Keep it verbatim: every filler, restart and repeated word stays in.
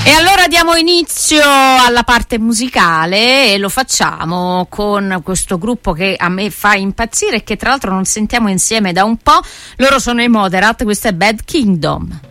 E allora diamo inizio alla parte musicale e lo facciamo con questo gruppo che a me fa impazzire e che tra l'altro non sentiamo insieme da un po'. Loro sono i Moderat, questo è Bad Kingdom.